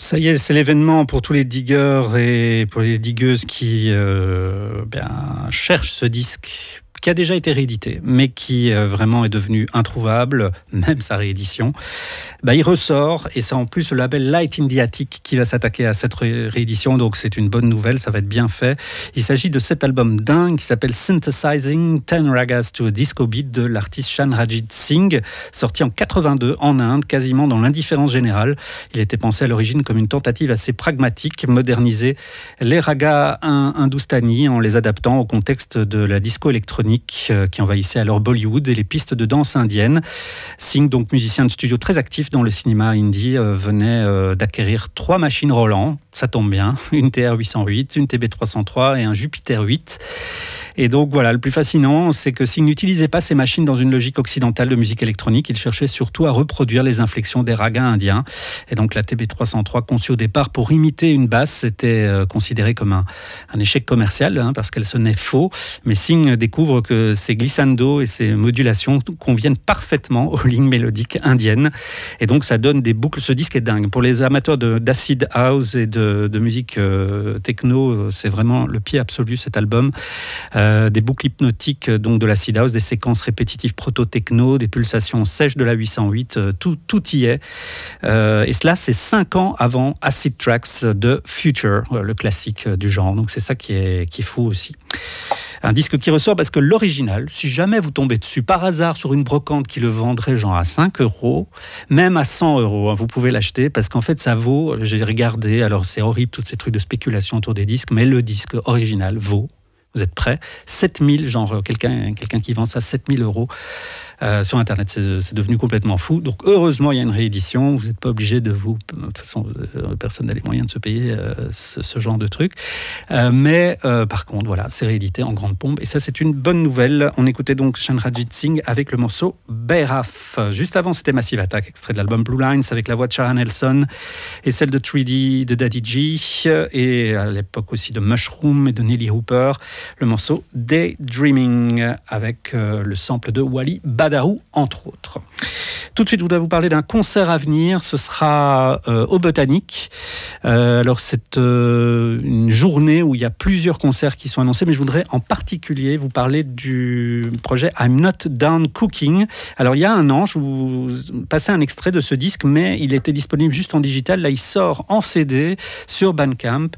Ça y est, c'est l'événement pour tous les diggers et pour les digueuses qui cherchent ce disque qui a déjà été réédité, mais qui vraiment est devenu introuvable, même sa réédition. Il ressort, et c'est en plus le label Light in the Attic qui va s'attaquer à cette réédition, donc c'est une bonne nouvelle, ça va être bien fait. Il s'agit de cet album dingue qui s'appelle Synthesizing 10 Ragas to a Disco Beat de l'artiste Shanrajit Singh, sorti en 82 en Inde, quasiment dans l'indifférence générale. Il était pensé à l'origine comme une tentative assez pragmatique, moderniser les ragas hindoustani en les adaptant au contexte de la disco électronique qui envahissait alors Bollywood et les pistes de danse indiennes. Singh, donc musicien de studio très actif dans le cinéma hindi, venait d'acquérir 3 machines Roland, ça tombe bien, une TR-808, une TB-303 et un Jupiter 8. Et donc voilà, le plus fascinant, c'est que Singh n'utilisait pas ces machines dans une logique occidentale de musique électronique, il cherchait surtout à reproduire les inflexions des ragas indiens. Et donc la TB-303, conçue au départ pour imiter une basse, c'était considéré comme un échec commercial, parce qu'elle sonnait faux. Mais Singh découvre que ces glissandos et ces modulations conviennent parfaitement aux lignes mélodiques indiennes. Et donc ça donne des boucles, ce disque est dingue. Pour les amateurs d'acid house et de musique techno, c'est vraiment le pied absolu cet album. Des boucles hypnotiques donc de l'acid house, des séquences répétitives proto-techno, des pulsations sèches de la 808, tout y est. Et cela, c'est 5 ans avant Acid Tracks de Future, le classique du genre. Donc c'est ça qui est fou aussi. Un disque qui ressort parce que l'original, si jamais vous tombez dessus par hasard sur une brocante qui le vendrait genre à 5 €, même à 100 €, vous pouvez l'acheter parce qu'en fait ça vaut, j'ai regardé, alors c'est horrible tous ces trucs de spéculation autour des disques, mais le disque original vaut, vous êtes prêts, 7000, genre quelqu'un qui vend ça 7000 € sur Internet. C'est devenu complètement fou. Donc heureusement, il y a une réédition. Vous n'êtes pas obligé de vous... De toute façon, personne n'a les moyens de se payer ce genre de truc. Mais par contre, voilà, c'est réédité en grande pompe. Et ça, c'est une bonne nouvelle. On écoutait donc Shanrajit Singh avec le morceau Bairaf. Juste avant, c'était Massive Attack, extrait de l'album Blue Lines, avec la voix de Shara Nelson et celle de 3D de Daddy G. Et à l'époque aussi de Mushroom et de Nelly Hooper. Le morceau Daydreaming avec le sample de Wally Badarou, entre autres. Tout de suite, je voudrais vous parler d'un concert à venir. Ce sera au Botanique. Alors, c'est une journée où il y a plusieurs concerts qui sont annoncés, mais je voudrais en particulier vous parler du projet I'm Not Done Cooking. Alors, il y a un an, je vous passais un extrait de ce disque, mais il était disponible juste en digital. Là, il sort en CD sur Bandcamp,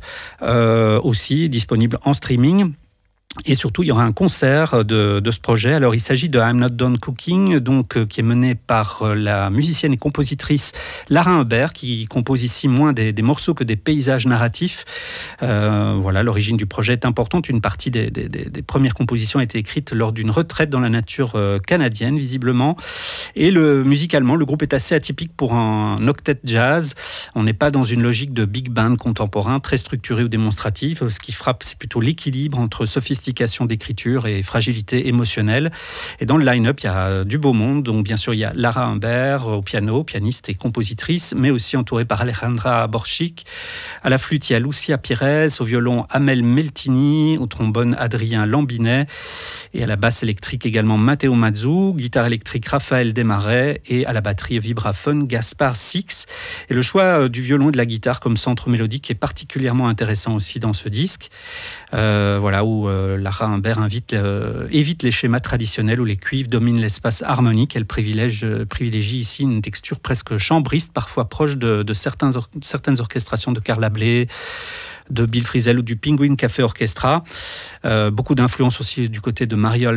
aussi disponible en streaming. Et surtout, il y aura un concert de ce projet. Alors, il s'agit de I'm Not Done Cooking, donc, qui est mené par la musicienne et compositrice Lara Humbert, qui compose ici moins des morceaux que des paysages narratifs. Voilà, l'origine du projet est importante. Une partie des premières compositions a été écrite lors d'une retraite dans la nature canadienne, visiblement. Et musicalement, le groupe est assez atypique pour un octet jazz. On n'est pas dans une logique de big band contemporain, très structuré ou démonstratif. Ce qui frappe, c'est plutôt l'équilibre entre sophistication d'écriture et fragilité émotionnelle. Et dans le line-up, il y a du beau monde. Donc, bien sûr, il y a Lara Humbert au piano, pianiste et compositrice, mais aussi entourée par Alejandra Borchik. À la flûte, il y a Lucia Pires, au violon Amel Meltini, au trombone Adrien Lambinet, et à la basse électrique également Matteo Mazzu, guitare électrique Raphaël Desmarais, et à la batterie et vibraphone Gaspard Six. Et le choix du violon et de la guitare comme centre mélodique est particulièrement intéressant aussi dans ce disque. Voilà, où Lara Humbert évite les schémas traditionnels où les cuivres dominent l'espace harmonique. Elle privilégie ici une texture presque chambriste, parfois proche de certaines orchestrations de Carla Bley, de Bill Frisell ou du Penguin Café Orchestra. Beaucoup d'influences aussi du côté de Maria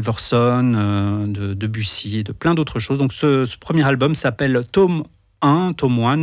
Alverson, de Debussy et de plein d'autres choses. Donc ce premier album s'appelle Tome 1,